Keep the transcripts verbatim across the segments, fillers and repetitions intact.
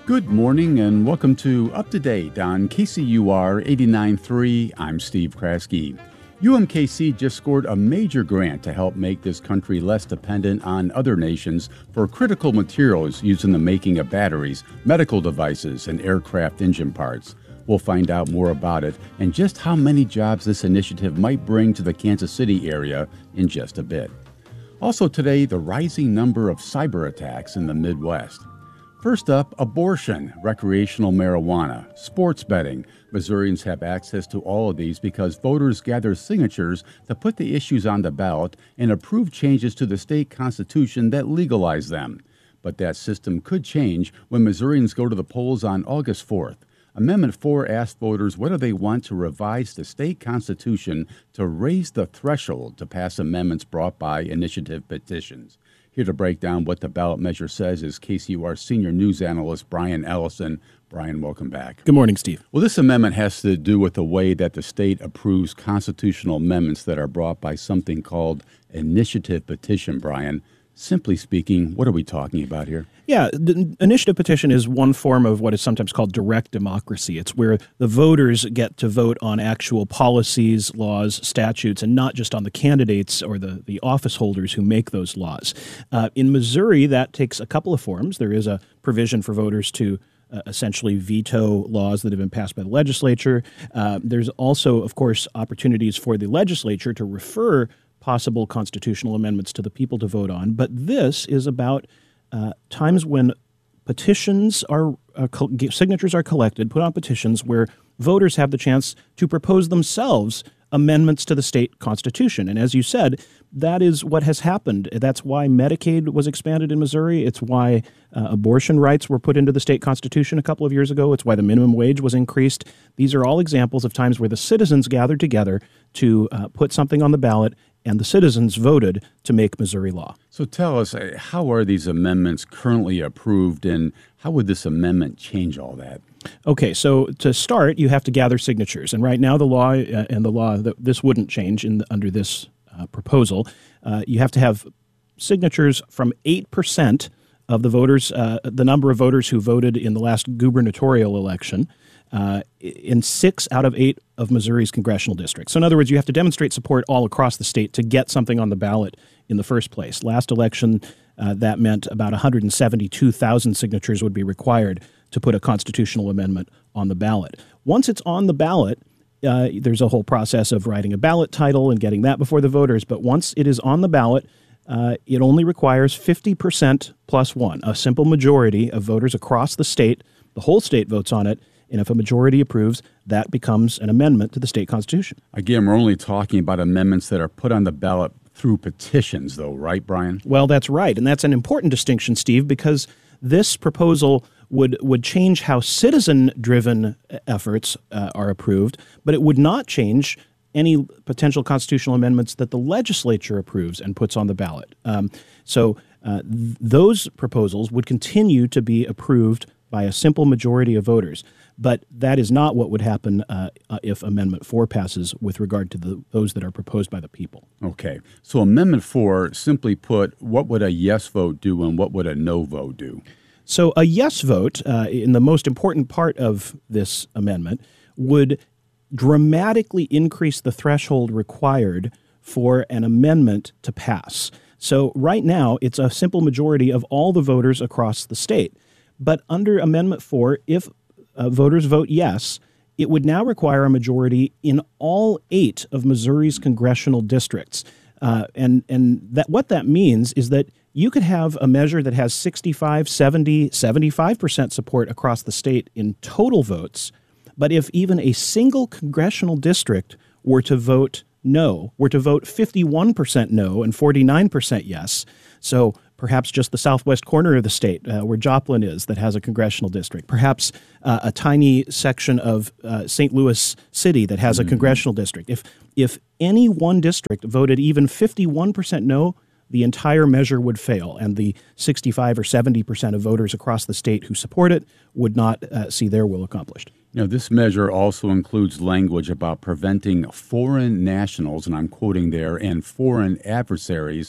Good morning and welcome to Up to Date on K C U R eighty-nine point three. I'm Steve Kraske. U M K C just scored a major grant to help make this country less dependent on other nations for critical materials used in the making of batteries, medical devices, and aircraft engine parts. We'll find out more about it and just how many jobs this initiative might bring to the Kansas City area in just a bit. Also today, the rising number of cyber attacks in the Midwest. First up, abortion, recreational marijuana, sports betting. Missourians have access to all of these because voters gather signatures to put the issues on the ballot and approve changes to the state constitution that legalize them. But that system could change when Missourians go to the polls on August fourth. Amendment four asked voters whether they want to revise the state constitution to raise the threshold to pass amendments brought by initiative petitions. Here to break down what the ballot measure says is K C U R senior news analyst Brian Ellison. Brian, welcome back. Good morning, Steve. Well, this amendment has to do with the way that the state approves constitutional amendments that are brought by something called initiative petition, Brian. Simply speaking, what are we talking about here? Yeah, the initiative petition is one form of what is sometimes called direct democracy. It's where the voters get to vote on actual policies, laws, statutes, and not just on the candidates or the, the office holders who make those laws. Uh, in Missouri, that takes a couple of forms. There is a provision for voters to Uh, essentially veto laws that have been passed by the legislature. Uh, there's also, of course, opportunities for the legislature to refer possible constitutional amendments to the people to vote on. But this is about uh, times when petitions are, uh, co- signatures are collected, put on petitions where voters have the chance to propose themselves amendments to the state constitution. And as you said, that is what has happened. That's why Medicaid was expanded in Missouri. It's why uh, abortion rights were put into the state constitution a couple of years ago. It's why the minimum wage was increased. These are all examples of times where the citizens gathered together to uh, put something on the ballot, and the citizens voted to make Missouri law. So tell us, uh, how are these amendments currently approved, and how would this amendment change all that? Okay, so to start, you have to gather signatures. And right now, the law uh, and the law, that this wouldn't change in the, under this uh, proposal. Uh, you have to have signatures from eight percent of the voters, uh, the number of voters who voted in the last gubernatorial election, uh, in six out of eight of Missouri's congressional districts. So in other words, you have to demonstrate support all across the state to get something on the ballot in the first place. Last election, uh, that meant about one hundred seventy-two thousand signatures would be required to put a constitutional amendment on the ballot. Once it's on the ballot, uh, there's a whole process of writing a ballot title and getting that before the voters. But once it is on the ballot, uh, it only requires fifty percent plus one, a simple majority of voters across the state. The whole state votes on it. And if a majority approves, that becomes an amendment to the state constitution. Again, we're only talking about amendments that are put on the ballot through petitions, though, right, Brian? Well, that's right. And that's an important distinction, Steve, because this proposal would would change how citizen-driven efforts uh, are approved, but it would not change any potential constitutional amendments that the legislature approves and puts on the ballot. Um, so uh, th- those proposals would continue to be approved by a simple majority of voters. But that is not what would happen uh, uh, if Amendment four passes with regard to the, those that are proposed by the people. Okay. So Amendment four, simply put, what would a yes vote do and what would a no vote do? So a yes vote, uh, in the most important part of this amendment, would dramatically increase the threshold required for an amendment to pass. So right now, it's a simple majority of all the voters across the state. But under Amendment four, if uh, voters vote yes, it would now require a majority in all eight of Missouri's congressional districts. Uh, and and that what that means is that you could have a measure that has sixty-five, seventy, seventy-five percent support across the state in total votes. But if even a single congressional district were to vote no, were to vote fifty-one percent no and forty-nine percent yes, so perhaps just the southwest corner of the state uh, where Joplin is that has a congressional district, perhaps uh, a tiny section of uh, Saint Louis City that has mm-hmm. a congressional district. If if any one district voted even fifty-one percent no, the entire measure would fail, and the sixty-five or seventy percent of voters across the state who support it would not uh, see their will accomplished. Now, this measure also includes language about preventing foreign nationals, and I'm quoting there, and foreign adversaries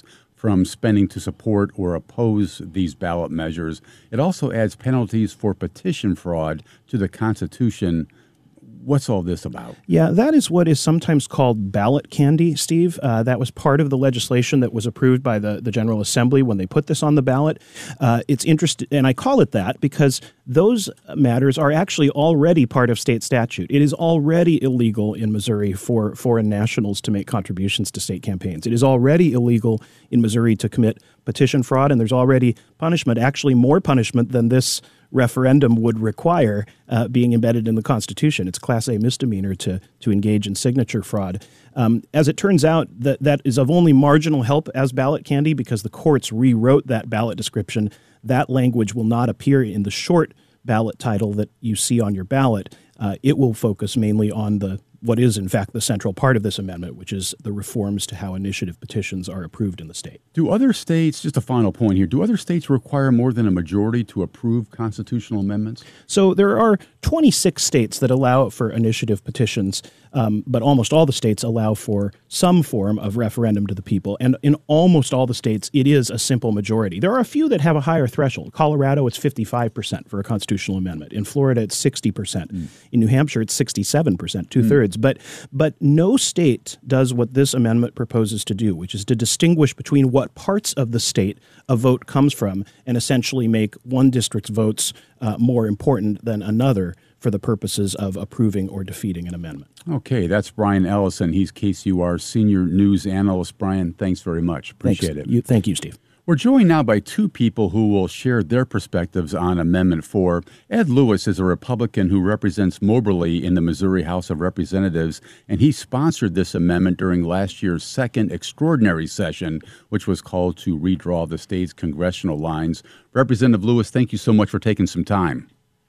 from spending to support or oppose these ballot measures. It also adds penalties for petition fraud to the Constitution. What's all this about? Yeah, that is what is sometimes called ballot candy, Steve. Uh, that was part of the legislation that was approved by the, the General Assembly when they put this on the ballot. Uh, it's interesting, and I call it that because those matters are actually already part of state statute. It is already illegal in Missouri for foreign nationals to make contributions to state campaigns. It is already illegal in Missouri to commit petition fraud, and there's already punishment, actually more punishment than this referendum would require, uh, being embedded in the Constitution. It's Class A misdemeanor to to engage in signature fraud. Um, as it turns out, that that is of only marginal help as ballot candy because the courts rewrote that ballot description. That language will not appear in the short ballot title that you see on your ballot. Uh, it will focus mainly on the what is, in fact, the central part of this amendment, which is the reforms to how initiative petitions are approved in the state. Do other states, just a final point here, do other states require more than a majority to approve constitutional amendments? So there are twenty-six states that allow for initiative petitions, um, but almost all the states allow for some form of referendum to the people. And in almost all the states, it is a simple majority. There are a few that have a higher threshold. Colorado, it's fifty-five percent for a constitutional amendment. In Florida, it's sixty percent. Mm. In New Hampshire, it's sixty-seven percent, two-thirds. Mm. But but no state does what this amendment proposes to do, which is to distinguish between what parts of the state a vote comes from and essentially make one district's votes uh, more important than another for the purposes of approving or defeating an amendment. Okay, that's Brian Ellison. He's K C U R senior news analyst. Brian, thanks very much. Appreciate thanks. it. You, thank you, Steve. We're joined now by two people who will share their perspectives on Amendment four. Ed Lewis is a Republican who represents Moberly in the Missouri House of Representatives, and he sponsored this amendment during last year's second extraordinary session, which was called to redraw the state's congressional lines. Representative Lewis, thank you so much for taking some time.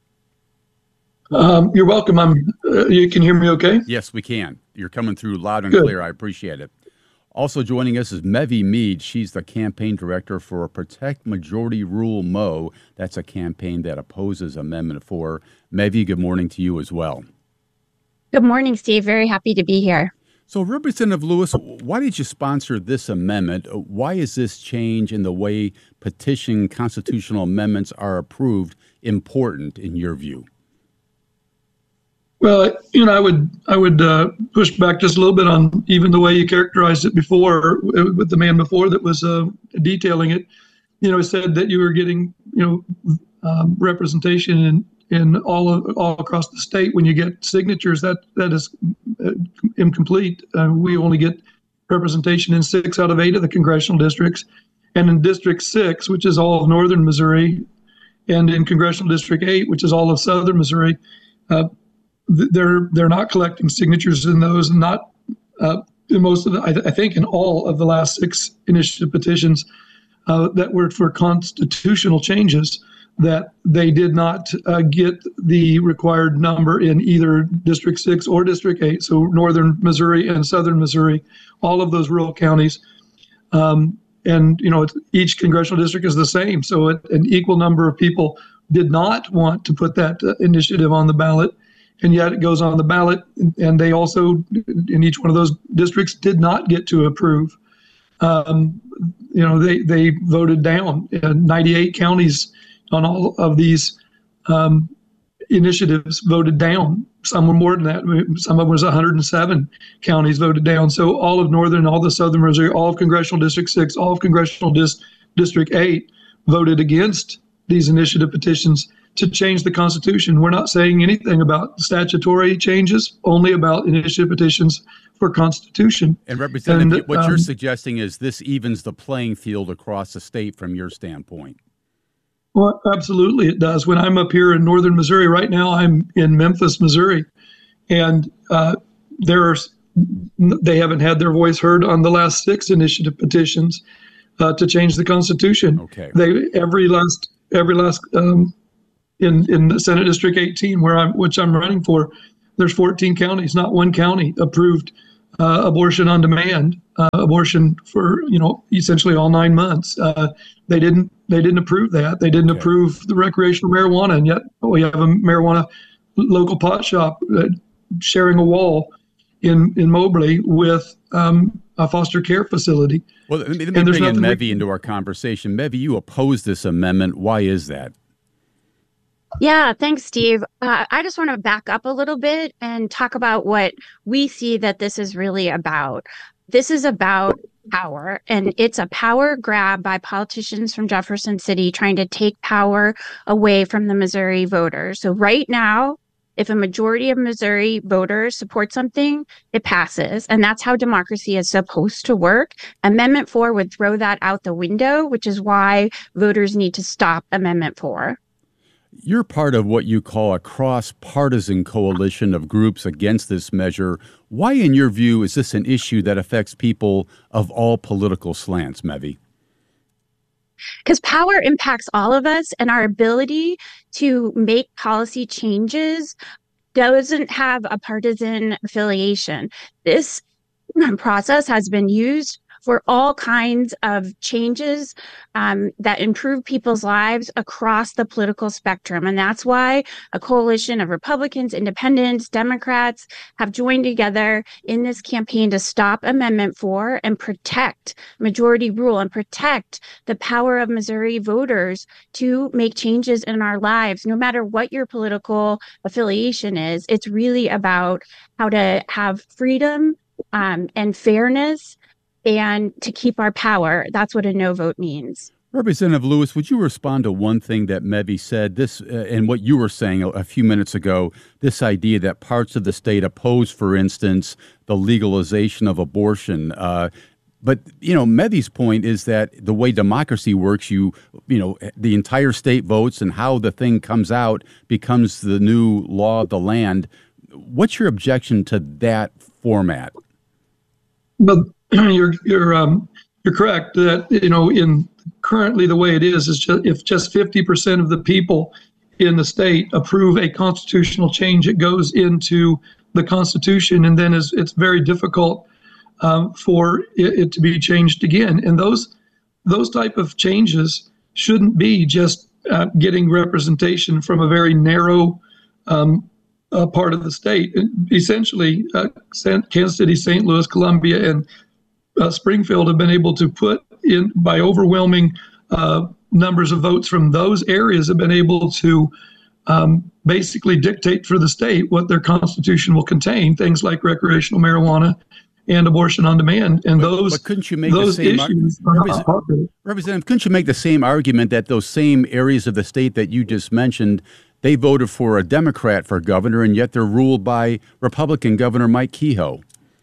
Um, you're welcome. I'm. Uh, you can hear me okay? Yes, we can. You're coming through loud and Good. clear. I appreciate it. Also joining us is Mevy Mead. She's the campaign director for Protect Majority Rule M O. That's a campaign that opposes Amendment four. Mevy, good morning to you as well. Good morning, Steve. Very happy to be here. So, Representative Lewis, why did you sponsor this amendment? Why is this change in the way petition constitutional amendments are approved important in your view? Well, you know, I would I would uh, push back just a little bit on even the way you characterized it before with the man before that was uh, detailing it. You know, said that you were getting you know um, representation in in all of, all across the state. When you get signatures, that that is uh, incomplete. Uh, we only get representation in six out of eight of the congressional districts, and in District Six, which is all of northern Missouri, and in Congressional District Eight, which is all of southern Missouri. Uh, They're they're not collecting signatures in those, and not uh, in most of the. I, th- I think in all of the last six initiative petitions uh, that were for constitutional changes, that they did not uh, get the required number in either District Six or District Eight. So northern Missouri and southern Missouri, all of those rural counties, um, and you know it's, each congressional district is the same. So it, an equal number of people did not want to put that uh, initiative on the ballot. And yet it goes on the ballot, and they also, in each one of those districts, did not get to approve. Um, you know, they they voted down uh, ninety-eight counties on all of these um, initiatives voted down. Some were more than that. Some of them was one hundred seven counties voted down. So all of northern, all the southern Missouri, all of Congressional District six, all of Congressional Dis- District eight voted against these initiative petitions to change the Constitution. We're not saying anything about statutory changes, only about initiative petitions for Constitution. And Representative, and, what um, you're suggesting is this evens the playing field across the state from your standpoint. Well, absolutely it does. When I'm up here in northern Missouri, right now I'm in Memphis, Missouri, and uh, there's they haven't had their voice heard on the last six initiative petitions uh, to change the Constitution. Okay. They every last every last um, in in the Senate District eighteen, where I'm which I'm running for, there's fourteen counties. Not one county approved uh, abortion on demand, uh, abortion for you know essentially all nine months. Uh, they didn't they didn't approve that. They didn't okay. approve the recreational marijuana, and yet we have a marijuana local pot shop uh, sharing a wall in, in Mobley with um, a foster care facility. Well, let me, let me bring in Mevy we- into our conversation. Mevy, you oppose this amendment. Why is that? Yeah, thanks, Steve. Uh, I just want to back up a little bit and talk about what we see that this is really about. This is about power, and it's a power grab by politicians from Jefferson City trying to take power away from the Missouri voters. So right now, if a majority of Missouri voters support something, it passes. And that's how democracy is supposed to work. Amendment four would throw that out the window, which is why voters need to stop Amendment four. You're part of what you call a cross-partisan coalition of groups against this measure. Why, in your view, is this an issue that affects people of all political slants, Mevy? Because power impacts all of us, and our ability to make policy changes doesn't have a partisan affiliation. This process has been used for all kinds of changes um, that improve people's lives across the political spectrum. And that's why a coalition of Republicans, Independents, Democrats have joined together in this campaign to stop Amendment four and protect majority rule and protect the power of Missouri voters to make changes in our lives. No matter what your political affiliation is, it's really about how to have freedom um, and fairness and to keep our power. That's what a no vote means. Representative Lewis, would you respond to one thing that Mevy said, this uh, and what you were saying a, a few minutes ago, this idea that parts of the state oppose, for instance, the legalization of abortion? Uh, but, you know, Mevy's point is that the way democracy works, you, you know, the entire state votes and how the thing comes out becomes the new law of the land. What's your objection to that format? But you're you're um, you're correct that, you know, in currently the way it is is just, if just fifty percent of the people in the state approve a constitutional change, it goes into the Constitution, and then is it's very difficult um, for it, it to be changed again. And those those type of changes shouldn't be just uh, getting representation from a very narrow um, uh, part of the state. And essentially, uh, Kansas City, Saint Louis, Columbia, and Uh, Springfield have been able to put in, by overwhelming uh, numbers of votes from those areas, have been able to um, basically dictate for the state what their constitution will contain, things like recreational marijuana and abortion on demand. And but, those, but couldn't you make those the same issues ar- are not popular. Representative, couldn't you make the same argument that those same areas of the state that you just mentioned, they voted for a Democrat for governor, and yet they're ruled by Republican Governor Mike Kehoe?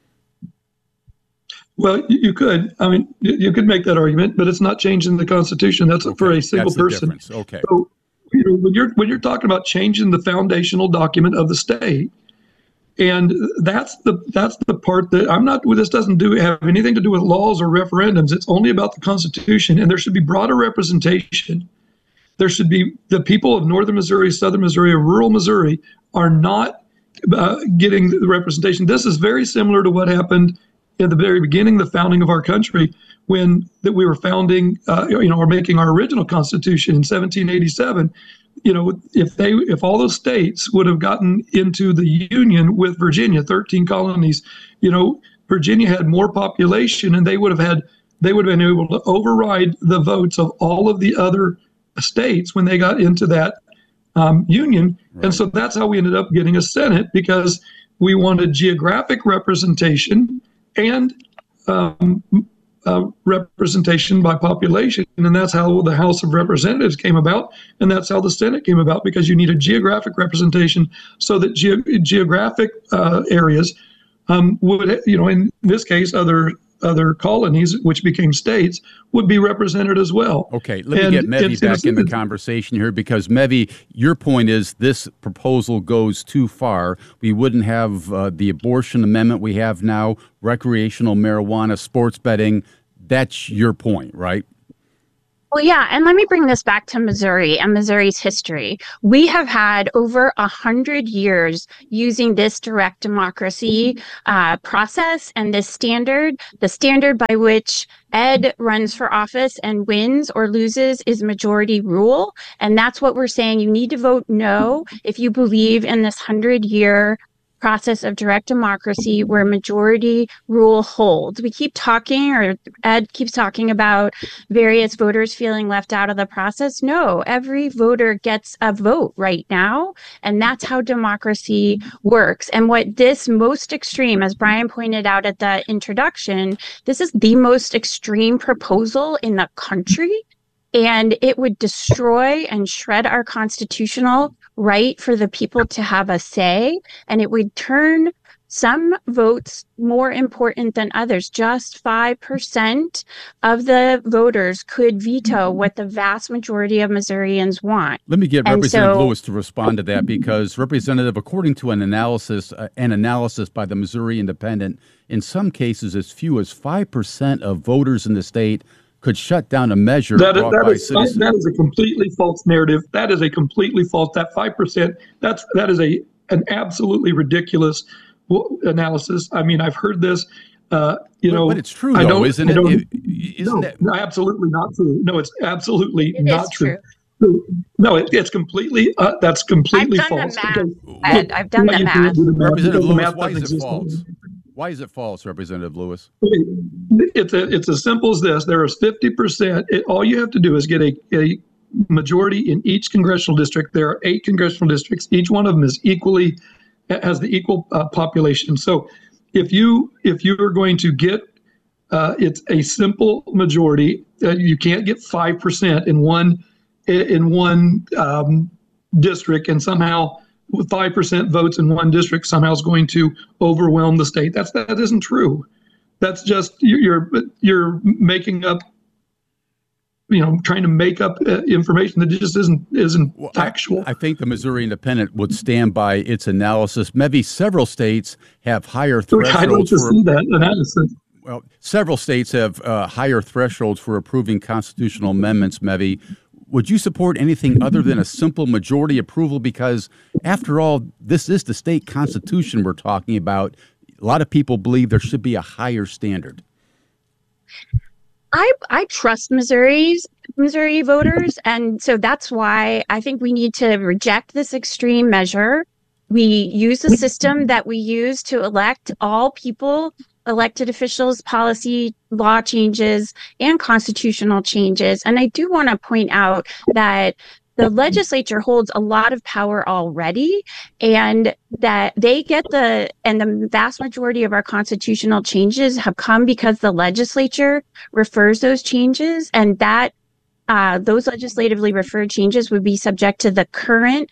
Well, you could. I mean, you could make that argument, but it's not changing the Constitution. That's okay. For a single That's the person. Difference. Okay. So, you know, when you're when you're talking about changing the foundational document of the state, and that's the that's the part that I'm not. This doesn't do have anything to do with laws or referendums. It's only about the Constitution, and there should be broader representation. There should be the people of northern Missouri, southern Missouri, or rural Missouri are not uh, getting the representation. This is very similar to what happened at the very beginning, the founding of our country, when that we were founding, uh, you know, or making our original Constitution in seventeen eighty-seven. You know, if they, if all those states would have gotten into the Union with Virginia, thirteen colonies, you know, Virginia had more population, and they would have had, they would have been able to override the votes of all of the other states when they got into that um, Union. Right. And so that's how we ended up getting a Senate, because we wanted geographic representation and um, uh, representation by population. And that's how the House of Representatives came about. And that's how the Senate came about, because you needed geographic representation so that ge- geographic uh, areas um, would, you know, in this case, other other colonies, which became states, would be represented as well. Okay, let and me get Mevy back in the conversation here, because Mevy, your point is this proposal goes too far. We wouldn't have uh, the abortion amendment we have now, recreational marijuana, sports betting. That's your point, right? Well, yeah, and let me bring this back to Missouri and Missouri's history. We have had over a hundred years using this direct democracy uh, process and this standard. The standard by which Ed runs for office and wins or loses is majority rule, and that's what we're saying. You need to vote no if you believe in this hundred-year process of direct democracy where majority rule holds. We keep talking, or Ed keeps talking about various voters feeling left out of the process. No, every voter gets a vote right now, and that's how democracy works. And what this most extreme, as Brian pointed out at the introduction, this is the most extreme proposal in the country, and it would destroy and shred our constitutional right for the people to have a say, and it would turn some votes more important than others. Just five percent of the voters could veto what the vast majority of Missourians want. Let me get And Representative so- Lewis to respond to that, because, Representative, according to an analysis, uh, an analysis by the Missouri Independent, in some cases as few as five percent of voters in the state could shut down a measure That is, brought that, by is, citizens. that is a completely false narrative. That is a completely false. That five percent. That's that is a an absolutely ridiculous w- analysis. I mean, I've heard this. Uh, you but, know, but it's true, I though, don't- isn't I it? don't- it isn't no, it? no, absolutely not true. No, it's absolutely It not is true. true. No, it, it's completely. Uh, that's completely I've done false. the math, Okay. Ed. I've done Well, the you math. do the math. Representative The Lewis, math why doesn't is it exist. false? Why is it false, Representative Lewis? It's a, it's as simple as this. There is fifty percent. It, all you have to do is get a, a majority in each congressional district. There are eight congressional districts. Each one of them is equally, has the equal uh, population. So if you, if you are going to get, uh, it's a simple majority. Uh, you can't get five percent in one, in one um, district, and somehow with five percent votes in one district somehow is going to overwhelm the state. That's, that isn't true. That's just, you're, you're making up, you know, trying to make up uh, information that just isn't, isn't Well, factual. I, I think the Missouri Independent would stand by its analysis. Maybe several states have higher I'd like thresholds to for see that analysis. well, several states have uh, higher thresholds for approving constitutional amendments, Mevy. Would you support anything other than a simple majority approval? Because, after all, this is the state constitution we're talking about. A lot of people believe there should be a higher standard. I I trust Missouri's Missouri voters, and so that's why I think we need to reject this extreme measure. We use the system that we use to elect all people, elected officials, policy, law changes, and constitutional changes. And I do want to point out that the legislature holds a lot of power already, and that they get the, and the vast majority of our constitutional changes have come because the legislature refers those changes, and that uh, those legislatively referred changes would be subject to the current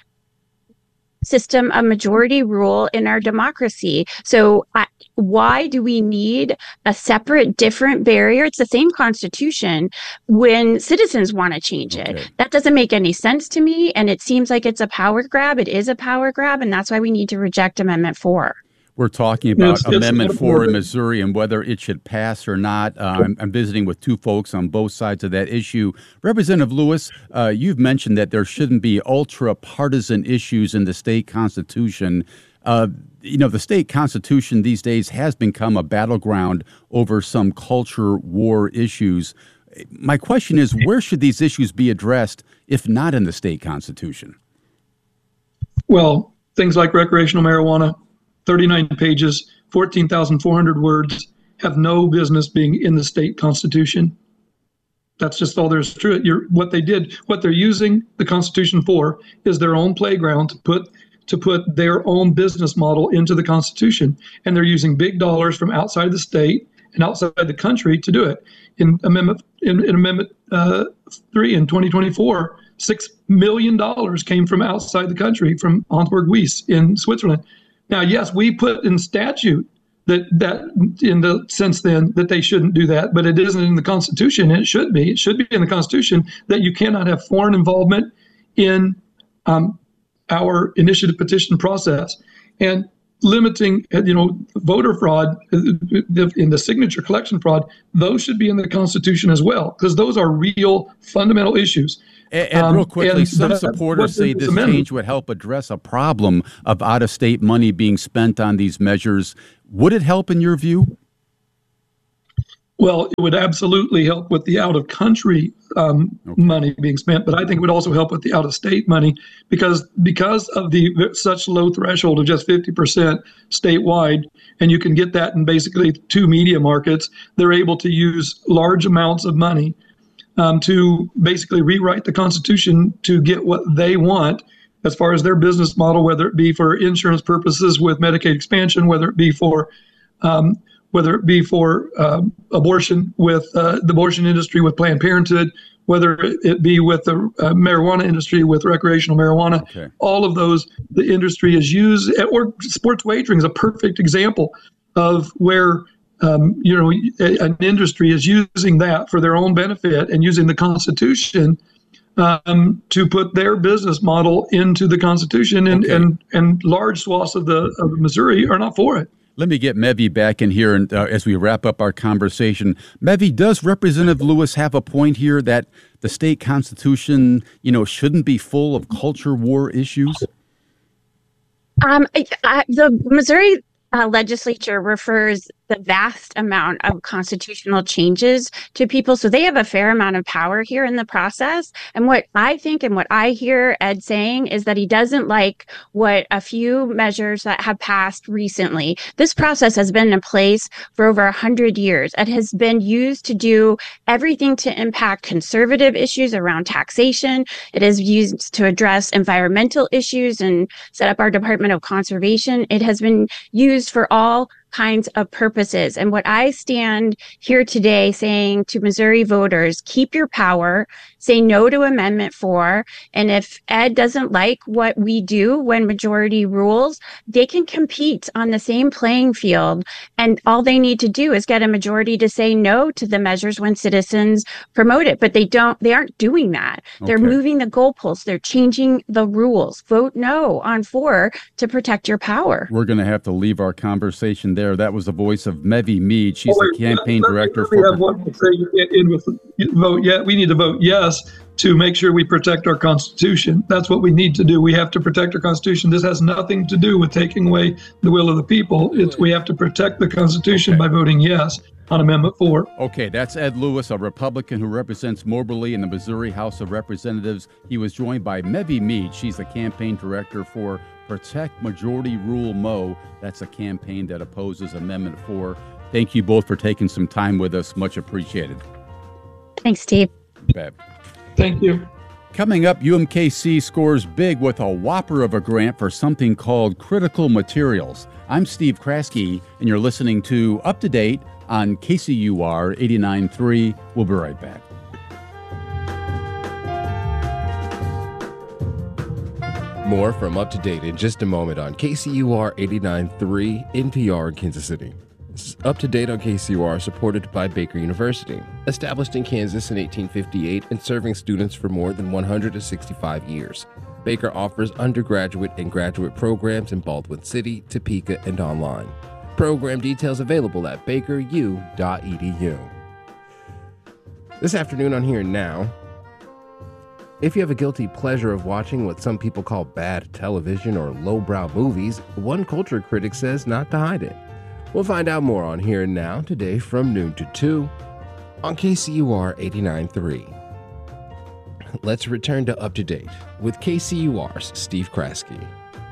system of majority rule in our democracy. So I, why do we need a separate, different barrier? It's the same constitution when citizens want to change Okay. it. That doesn't make any sense to me. And it seems like it's a power grab. It is a power grab. And that's why we need to reject Amendment four. We're talking about It's- it's- Amendment four in Missouri and whether it should pass or not. Uh, I'm, I'm visiting with two folks on both sides of that issue. Representative Lewis, uh, you've mentioned that there shouldn't be ultra-partisan issues in the state constitution. Uh, you know, the state constitution these days has become a battleground over some culture war issues. My question is, where should these issues be addressed if not in the state constitution? Well, things like recreational marijuana, thirty-nine pages, fourteen thousand four hundred words, have no business being in the state constitution. That's just all there is to it. You're, what they did, what they're using the Constitution for is their own playground to put to put their own business model into the Constitution. And they're using big dollars from outside the state and outside the country to do it. In Amendment in, in Amendment uh, three in twenty twenty-four, six million dollars came from outside the country, from Antwerp Wyss in Switzerland. Now, yes, we put in statute that that in the sense then that they shouldn't do that, but it isn't in the Constitution, and it should be. It should be in the Constitution that you cannot have foreign involvement in um, our initiative petition process, and limiting, you know, voter fraud in the signature collection fraud. Those should be in the Constitution as well, because those are real fundamental issues. And, and Um, real quickly, and some that- supporters what say this this amendment- change would help address a problem of out-of-state money being spent on these measures. Would it help in your view? Well, it would absolutely help with the out-of-country um, Okay. money being spent, but I think it would also help with the out-of-state money because because of the such low threshold of just fifty percent statewide, and you can get that in basically two media markets. They're able to use large amounts of money um, to basically rewrite the Constitution to get what they want as far as their business model, whether it be for insurance purposes with Medicaid expansion, whether it be for um, whether it be for um, abortion with uh, the abortion industry with Planned Parenthood, whether it be with the uh, marijuana industry with recreational marijuana, Okay. all of those, the industry is used, or sports wagering is a perfect example of where, um, you know, a, an industry is using that for their own benefit and using the Constitution um, to put their business model into the Constitution, and, Okay. and, and large swaths of the of Missouri are not for it. Let me get Mevy back in here and uh, as we wrap up our conversation. Mevy, does Representative Lewis have a point here that the state constitution, you know, shouldn't be full of culture war issues? Um, I, I, the Missouri uh, legislature refers the vast amount of constitutional changes to people. So they have a fair amount of power here in the process. And what I think and what I hear Ed saying is that he doesn't like what a few measures that have passed recently. This process has been in place for over one hundred years. It has been used to do everything to impact conservative issues around taxation. It is used to address environmental issues and set up our Department of Conservation. It has been used for all kinds of purposes. And what I stand here today saying to Missouri voters, keep your power, say no to Amendment four. And if Ed doesn't like what we do when majority rules, they can compete on the same playing field. And all they need to do is get a majority to say no to the measures when citizens promote it. But they don't, they aren't doing that. They're Okay. moving the goalposts. They're changing the rules. Vote no on four to protect your power. We're going to have to leave our conversation there. That was the voice of Mevy Mead. She's Oh, the wait, campaign let me- director let me have for. one more thing in with the vote. Yeah, we need to vote yes to make sure we protect our Constitution. That's what we need to do. We have to protect our Constitution. This has nothing to do with taking away the will of the people. It's we have to protect the Constitution Okay. by voting yes on Amendment four. Okay, that's Ed Lewis, a Republican who represents Moberly in the Missouri House of Representatives. He was joined by Mevy Mead. She's the campaign director for Protect Majority Rule Mo. That's a campaign that opposes Amendment four. Thank you both for taking some time with us. Much appreciated. Thanks, Steve. Bab. Thank you. Coming up, U M K C scores big with a whopper of a grant for something called Critical Materials. I'm Steve Kraske, and you're listening to Up to Date on K C U R eighty-nine point three. We'll be right back. More from Up to Date in just a moment on K C U R eighty-nine point three N P R in Kansas City. This is Up to Date on K C U R, supported by Baker University, established in Kansas in eighteen fifty-eight and serving students for more than one hundred sixty-five years. Baker offers undergraduate and graduate programs in Baldwin City, Topeka, and online. Program details available at baker u dot e d u. This afternoon on Here and Now, if you have a guilty pleasure of watching what some people call bad television or lowbrow movies, one culture critic says not to hide it. We'll find out more on Here and Now today from noon to two on K C U R eighty-nine point three. Let's return to Up to Date with K C U R's Steve Kraske.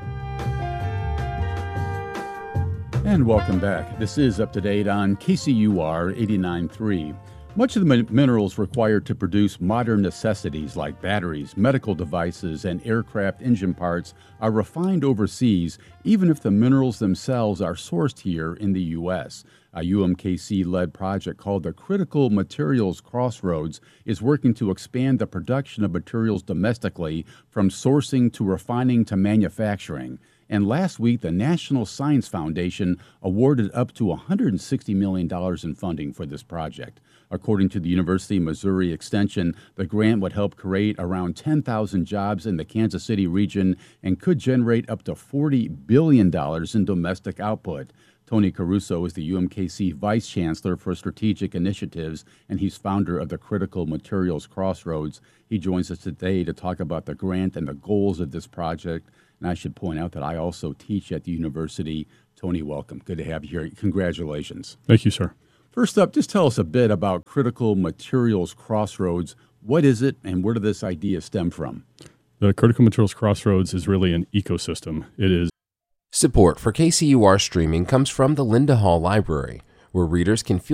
And welcome back. This is Up to Date on K C U R eighty-nine point three. Much of the min- minerals required to produce modern necessities like batteries, medical devices, and aircraft engine parts are refined overseas, even if the minerals themselves are sourced here in the U S. A U M K C-led project called the Critical Materials Crossroads is working to expand the production of materials domestically, from sourcing to refining to manufacturing. And last week, the National Science Foundation awarded up to one hundred sixty million dollars in funding for this project. According to the University of Missouri Extension, the grant would help create around ten thousand jobs in the Kansas City region and could generate up to forty billion dollars in domestic output. Tony Caruso is the U M K C Vice Chancellor for Strategic Initiatives, and he's founder of the Critical Materials Crossroads. He joins us today to talk about the grant and the goals of this project. And I should point out that I also teach at the university. Tony, welcome. Good to have you here. Congratulations. Thank you, sir. First up, just tell us a bit about Critical Materials Crossroads. What is it, and where did this idea stem from? The Critical Materials Crossroads is really an ecosystem. It is Support for K C U R streaming comes from the Linda Hall Library, where readers can feel